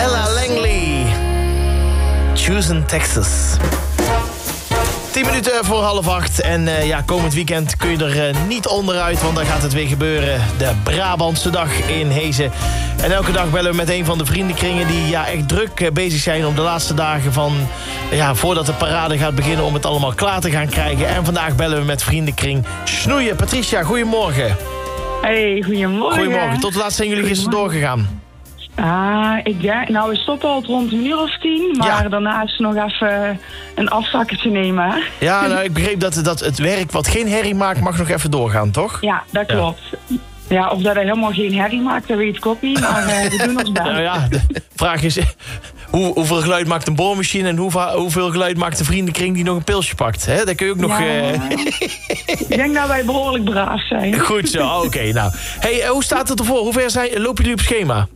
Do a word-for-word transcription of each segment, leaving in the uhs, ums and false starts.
Ella Langley. Choosing Texas. tien minuten voor half acht. En uh, ja, komend weekend kun je er uh, niet onderuit, want dan gaat het weer gebeuren. De Brabantse dag in Hezen. En elke dag bellen we met een van de vriendenkringen die ja, echt druk uh, bezig zijn om de laatste dagen van... ja, voordat de parade gaat beginnen, om het allemaal klaar te gaan krijgen. En vandaag bellen we met vriendenkring Snoeien. Patricia, goedemorgen. Hey, goedemorgen. Goedemorgen. Tot laat zijn jullie gisteren doorgegaan? Ah, ik denk, nou we stoppen al rond een uur of tien, maar ja. Daarna is nog even een afzakkertje nemen. Ja, nou ik begreep dat, dat het werk wat geen herrie maakt mag nog even doorgaan, toch? Ja, dat klopt. Ja, ja of dat hij helemaal geen herrie maakt, dat weet ik ook niet, maar uh, we doen ons best. Nou ja, de vraag is, hoe, hoeveel geluid maakt een boormachine en hoeveel, hoeveel geluid maakt de vriendenkring die nog een pilsje pakt? Hè? Dat kun je ook nog... Ja, uh... ik denk dat wij behoorlijk braaf zijn. Goed zo, oké. Okay, nou. Hey, hoe staat het ervoor? Hoe ver zijn, lopen jullie op schema?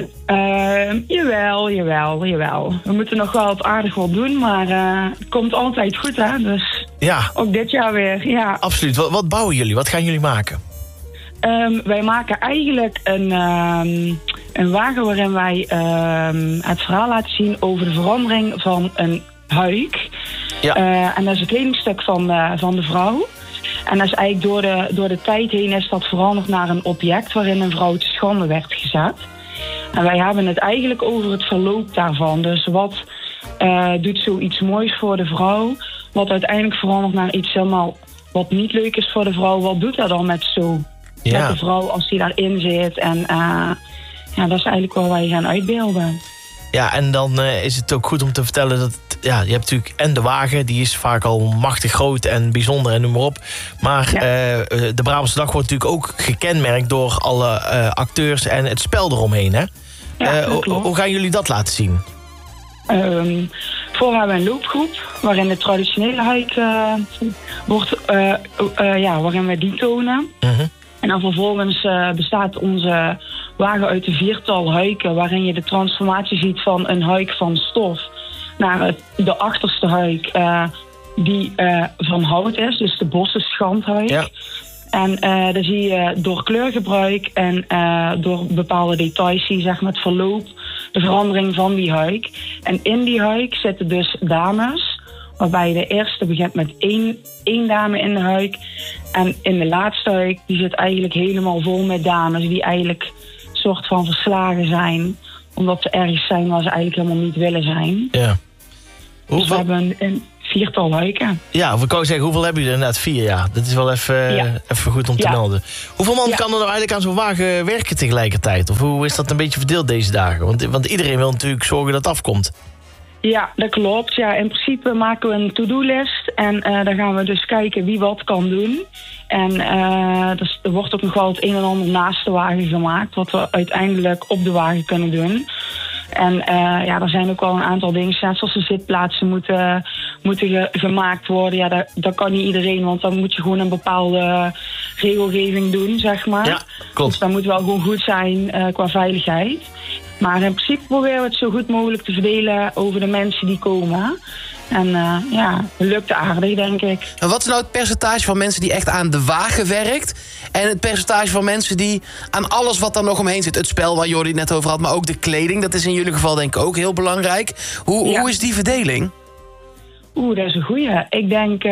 Uh, jawel, jawel, jawel. We moeten nog wel het aardig wat doen, maar uh, het komt altijd goed, hè? Dus ja. Ook dit jaar weer, ja. Absoluut. Wat, wat bouwen jullie? Wat gaan jullie maken? Um, wij maken eigenlijk een, um, een wagen waarin wij um, het verhaal laten zien over de verandering van een huik. Ja. Uh, en dat is het kledingstuk van, uh, van de vrouw. En dat is eigenlijk door de, door de tijd heen is dat veranderd naar een object waarin een vrouw te schande werd gezet. En wij hebben het eigenlijk over het verloop daarvan. Dus wat uh, doet zoiets moois voor de vrouw? Wat uiteindelijk verandert naar iets helemaal wat niet leuk is voor de vrouw. Wat doet dat dan met zo? Ja. Met de vrouw als die daarin zit. En uh, ja, dat is eigenlijk waar wij gaan uitbeelden. Ja, en dan uh, is het ook goed om te vertellen dat... Ja, je hebt natuurlijk en de wagen, die is vaak al machtig groot en bijzonder en noem maar op. Maar ja. uh, de Brabantse dag wordt natuurlijk ook gekenmerkt door alle uh, acteurs en het spel eromheen, hè? Ja, uh, hoe, hoe gaan jullie dat laten zien? Um, voor hebben we een loopgroep waarin de traditionele huik uh, wordt, uh, uh, ja, waarin we die tonen. Uh-huh. En dan vervolgens uh, bestaat onze wagen uit een viertal huiken waarin je de transformatie ziet van een huik van stof naar het, de achterste huik uh, die uh, van hout is, dus de bossenschandhuik. Ja. En uh, dan zie je door kleurgebruik en uh, door bepaalde details zie je zeg maar, het verloop, de verandering van die huik. En in die huik zitten dus dames, waarbij de eerste begint met één, één dame in de huik. En in de laatste huik, die zit eigenlijk helemaal vol met dames die eigenlijk een soort van verslagen zijn, omdat ze ergens zijn waar ze eigenlijk helemaal niet willen zijn. Ja. Hoeveel? Dus we hebben een, een viertal huiken. Ja, of ik wou zeggen, hoeveel hebben jullie er inderdaad? Vier, ja. Dat is wel even, ja. even goed om te ja. melden. Hoeveel man ja. kan er nou eigenlijk aan zo'n wagen werken tegelijkertijd? Of hoe is dat een beetje verdeeld deze dagen? Want, want iedereen wil natuurlijk zorgen dat het afkomt. Ja, dat klopt. Ja, in principe maken we een to-do-list. En uh, dan gaan we dus kijken wie wat kan doen. En uh, dus er wordt ook nog wel het een en ander naast de wagen gemaakt, wat we uiteindelijk op de wagen kunnen doen. En uh, ja, er zijn ook wel een aantal dingen, net zoals de zitplaatsen moeten, moeten ge, gemaakt worden. Ja, dat, dat kan niet iedereen, want dan moet je gewoon een bepaalde regelgeving doen, zeg maar. Ja, klopt. Dus dat moet wel gewoon goed zijn uh, qua veiligheid. Maar in principe proberen we het zo goed mogelijk te verdelen over de mensen die komen. En uh, ja, het lukt aardig, denk ik. En wat is nou het percentage van mensen die echt aan de wagen werkt? En het percentage van mensen die aan alles wat er nog omheen zit... het spel waar Jordi het net over had, maar ook de kleding... dat is in jullie geval denk ik ook heel belangrijk. Hoe, ja. hoe is die verdeling? Oeh, dat is een goeie. Ik denk,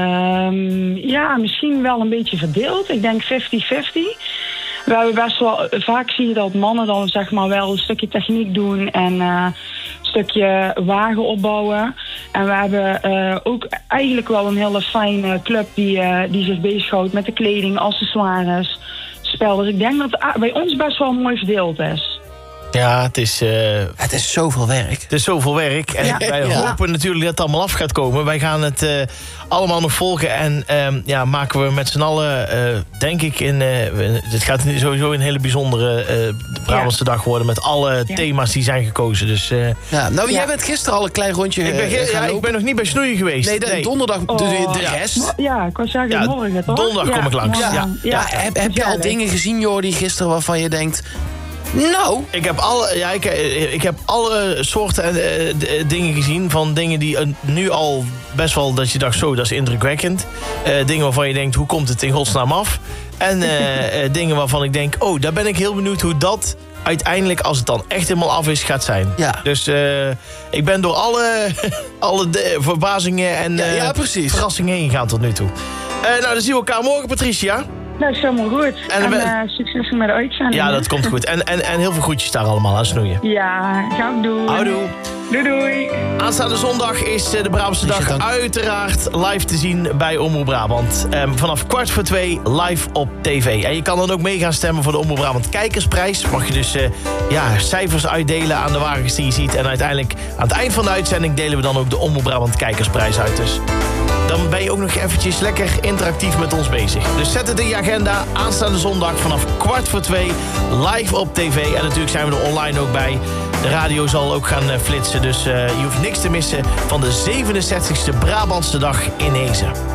uh, ja, misschien wel een beetje verdeeld. Ik denk vijftig vijftig. We hebben best wel, vaak zie je dat mannen dan zeg maar wel een stukje techniek doen en uh, een stukje wagen opbouwen. En we hebben uh, ook eigenlijk wel een hele fijne club die, uh, die zich bezighoudt met de kleding, accessoires, spel. Dus ik denk dat het bij ons best wel mooi verdeeld is. Ja, het is... Uh, het is zoveel werk. Het is zoveel werk. En ja. wij ja. hopen natuurlijk dat het allemaal af gaat komen. Wij gaan het uh, allemaal nog volgen. En uh, ja, maken we met z'n allen, uh, denk ik... in. Uh, het gaat sowieso een hele bijzondere uh, Brabantse ja. dag worden... met alle ja. thema's die zijn gekozen. Dus, uh, ja, nou, jij ja. bent gisteren al een klein rondje ik ben, uh, ja, ik ben nog niet bij Snoeien geweest. Nee, de, nee. donderdag oh. de, de rest. Ja, ik was zeggen ja, morgen, toch? Donderdag ja. kom ik langs. Ja. Ja. Ja. Ja, heb, heb je al dingen gezien, Jordi, gisteren waarvan je denkt... Nou, ik heb alle, ja, ik, ik heb alle soorten uh, d- dingen gezien. Van dingen die uh, nu al best wel dat je dacht, zo, dat is indrukwekkend. Uh, dingen waarvan je denkt, hoe komt het in godsnaam af? En uh, uh, dingen waarvan ik denk, oh, daar ben ik heel benieuwd hoe dat uiteindelijk, als het dan echt helemaal af is, gaat zijn. Ja. Dus uh, ik ben door alle, alle de, verbazingen en ja, uh, ja, precies. verrassingen heen gegaan tot nu toe. Uh, nou, dan zien we elkaar morgen, Patricia. Dat is helemaal goed. En, en uh, succes met de uitzending. Ja, dat komt goed. En, en, en heel veel groetjes daar allemaal aan snoeien. Ja, gaan we doen. Houdoe. Doei doei. Aanstaande zondag is de Brabantse Dag uiteraard live te zien bij Omroep Brabant. Um, vanaf kwart voor twee live op tv. En je kan dan ook mee gaan stemmen voor de Omroep Brabant Kijkersprijs. Mag je dus uh, ja, cijfers uitdelen aan de wagens die je ziet. En uiteindelijk aan het eind van de uitzending delen we dan ook de Omroep Brabant Kijkersprijs uit. Dus dan ben je ook nog eventjes lekker interactief met ons bezig. Dus zet het in je agenda. Aanstaande zondag vanaf kwart voor twee live op tv. En natuurlijk zijn we er online ook bij. De radio zal ook gaan flitsen. Dus uh, je hoeft niks te missen van de zevenenzestigste Brabantse Dag in Hezen.